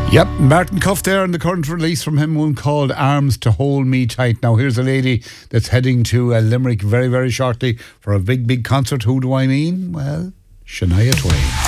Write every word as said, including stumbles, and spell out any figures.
Yep, Martin Cuff there, and the current release from him, one called Arms to Hold Me Tight. Now here's a lady that's heading to uh, Limerick very, very shortly for a big, big concert. Who do I mean? Well, Shania Twain.